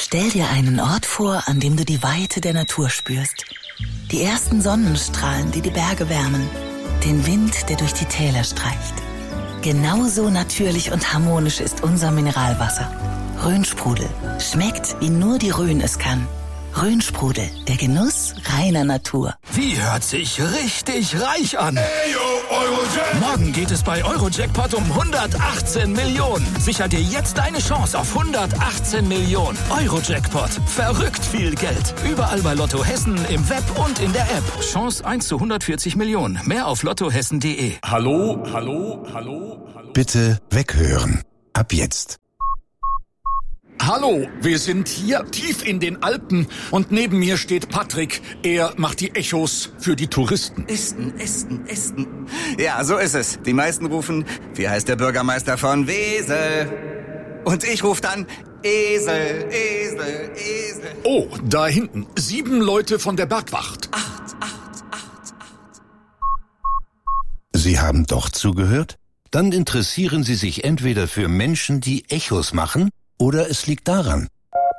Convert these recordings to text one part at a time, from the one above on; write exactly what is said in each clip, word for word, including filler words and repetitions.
Stell dir einen Ort vor, an dem du die Weite der Natur spürst. Die ersten Sonnenstrahlen, die die Berge wärmen. Den Wind, der durch die Täler streicht. Genauso natürlich und harmonisch ist unser Mineralwasser. Rhönsprudel. Schmeckt, wie nur die Rhön es kann. Rhönsprudel, der Genuss reiner Natur. Wie hört sich richtig reich an? Ey, yo, Eurojackpot. Morgen geht es bei Eurojackpot um hundertachtzehn Millionen. Sicher dir jetzt deine Chance auf hundertachtzehn Millionen. Eurojackpot. Verrückt viel Geld. Überall bei Lotto Hessen, im Web und in der App. Chance eins zu hundertvierzig Millionen. Mehr auf lottohessen punkt de. Hallo, hallo, hallo, hallo. Bitte weghören. Ab jetzt. Hallo, wir sind hier tief in den Alpen und neben mir steht Patrick. Er macht die Echos für die Touristen. Esten, Esten, Esten. Ja, so ist es. Die meisten rufen, wie heißt der Bürgermeister von Wesel? Und ich rufe dann, Esel, Esel, Esel. Oh, da hinten, sieben Leute von der Bergwacht. Acht, acht, acht, acht. Sie haben doch zugehört? Dann interessieren Sie sich entweder für Menschen, die Echos machen, oder es liegt daran.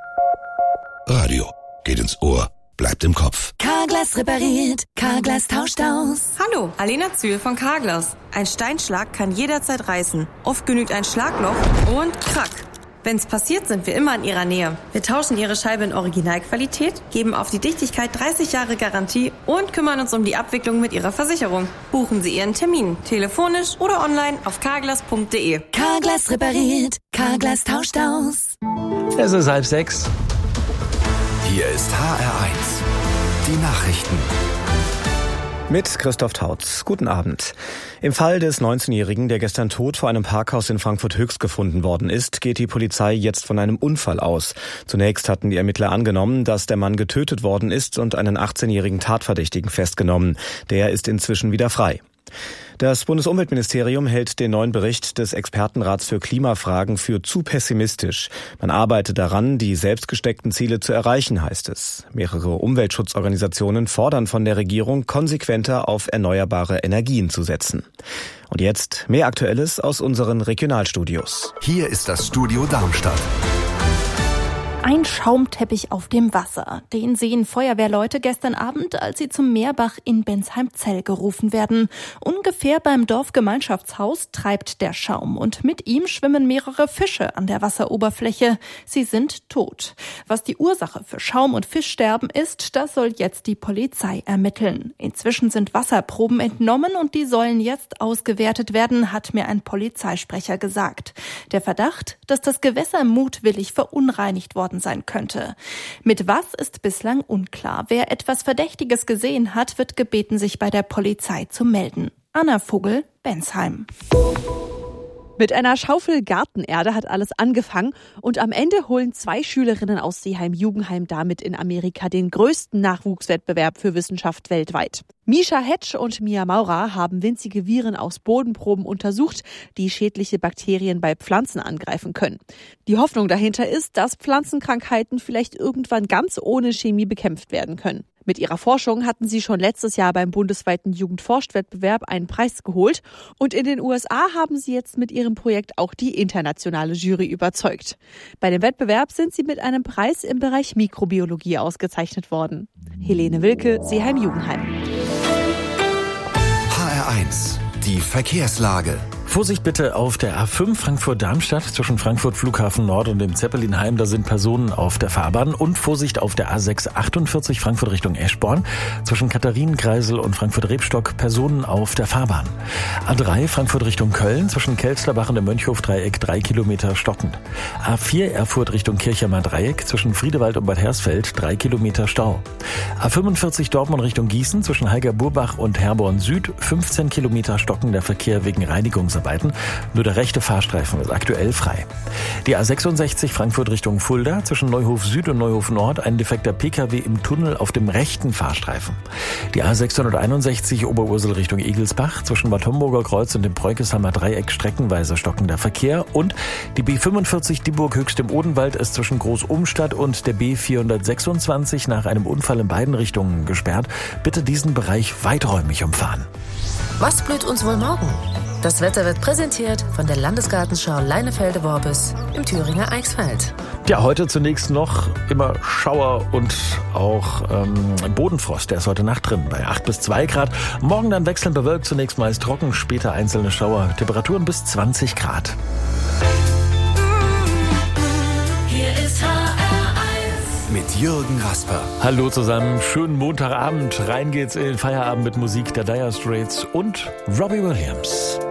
Radio geht ins Ohr, bleibt im Kopf. Carglass repariert, Carglass tauscht aus. Hallo, Alena Zühl von Carglass. Ein Steinschlag kann jederzeit reißen. Oft genügt ein Schlagloch und krack. Wenn's passiert, sind wir immer in Ihrer Nähe. Wir tauschen Ihre Scheibe in Originalqualität, geben auf die Dichtigkeit dreißig Jahre Garantie und kümmern uns um die Abwicklung mit Ihrer Versicherung. Buchen Sie Ihren Termin, telefonisch oder online auf carglass punkt de. Carglass repariert, Carglass tauscht aus. Es ist halb sechs. Hier ist H R eins. Die Nachrichten. Mit Christoph Tautz. Guten Abend. Im Fall des neunzehnjährigen, der gestern tot vor einem Parkhaus in Frankfurt-Höchst gefunden worden ist, geht die Polizei jetzt von einem Unfall aus. Zunächst hatten die Ermittler angenommen, dass der Mann getötet worden ist und einen achtzehnjährigen Tatverdächtigen festgenommen. Der ist inzwischen wieder frei. Das Bundesumweltministerium hält den neuen Bericht des Expertenrats für Klimafragen für zu pessimistisch. Man arbeite daran, die selbstgesteckten Ziele zu erreichen, heißt es. Mehrere Umweltschutzorganisationen fordern von der Regierung, konsequenter auf erneuerbare Energien zu setzen. Und jetzt mehr Aktuelles aus unseren Regionalstudios. Hier ist das Studio Darmstadt. Ein Schaumteppich auf dem Wasser. Den sehen Feuerwehrleute gestern Abend, als sie zum Meerbach in Bensheim-Zell gerufen werden. Ungefähr beim Dorfgemeinschaftshaus treibt der Schaum und mit ihm schwimmen mehrere Fische an der Wasseroberfläche. Sie sind tot. Was die Ursache für Schaum- und Fischsterben ist, das soll jetzt die Polizei ermitteln. Inzwischen sind Wasserproben entnommen und die sollen jetzt ausgewertet werden, hat mir ein Polizeisprecher gesagt. Der Verdacht, dass das Gewässer mutwillig verunreinigt worden sein könnte. Mit was ist bislang unklar. Wer etwas Verdächtiges gesehen hat, wird gebeten, sich bei der Polizei zu melden. Anna Vogel, Bensheim. Mit einer Schaufel Gartenerde hat alles angefangen und am Ende holen zwei Schülerinnen aus Seeheim-Jugendheim damit in Amerika den größten Nachwuchswettbewerb für Wissenschaft weltweit. Misha Hetsch und Mia Maurer haben winzige Viren aus Bodenproben untersucht, die schädliche Bakterien bei Pflanzen angreifen können. Die Hoffnung dahinter ist, dass Pflanzenkrankheiten vielleicht irgendwann ganz ohne Chemie bekämpft werden können. Mit ihrer Forschung hatten sie schon letztes Jahr beim bundesweiten Jugendforschwettbewerb einen Preis geholt und in den U S A haben sie jetzt mit ihrem Projekt auch die internationale Jury überzeugt. Bei dem Wettbewerb sind sie mit einem Preis im Bereich Mikrobiologie ausgezeichnet worden. Helene Wilke, Seeheim-Jugendheim. H R eins. Die Verkehrslage. Vorsicht bitte auf der A fünf Frankfurt-Darmstadt zwischen Frankfurt Flughafen Nord und dem Zeppelinheim. Da sind Personen auf der Fahrbahn. Und Vorsicht auf der A sechs achtundvierzig Frankfurt Richtung Eschborn zwischen Katharinenkreisel und Frankfurt-Rebstock. Personen auf der Fahrbahn. A drei Frankfurt Richtung Köln zwischen Kelsterbach und dem Mönchhof-Dreieck drei Kilometer stockend. A vier Erfurt Richtung Kirchheimer Dreieck zwischen Friedewald und Bad Hersfeld drei Kilometer Stau. A fünfundvierzig Dortmund Richtung Gießen zwischen Heiger-Burbach und Herborn Süd fünfzehn Kilometer stockender Verkehr wegen Reinigungs Nur der rechte Fahrstreifen ist aktuell frei. Die A sechsundsechzig Frankfurt Richtung Fulda zwischen Neuhof Süd und Neuhof Nord ein defekter P K W im Tunnel auf dem rechten Fahrstreifen. Die A sechshunderteinundsechzig Oberursel Richtung Egelsbach zwischen Bad Homburger Kreuz und dem Preukesheimer Dreieck streckenweise stockender Verkehr und die B fünfundvierzig Dieburg Höchst im Odenwald ist zwischen Groß-Umstadt und der B vierhundertsechsundzwanzig nach einem Unfall in beiden Richtungen gesperrt. Bitte diesen Bereich weiträumig umfahren. Was blüht uns wohl morgen? Das Wetter wird präsentiert von der Landesgartenschau Leinefelde-Worbis im Thüringer Eichsfeld. Ja, heute zunächst noch immer Schauer und auch ähm, Bodenfrost. Der ist heute Nacht drin bei acht bis zwei Grad. Morgen dann wechselnd bewölkt, zunächst meist trocken, später einzelne Schauer. Temperaturen bis zwanzig Grad. Hier ist H R eins. Mit Jürgen Rasper. Hallo zusammen, schönen Montagabend. Rein geht's in den Feierabend mit Musik der Dire Straits und Robbie Williams.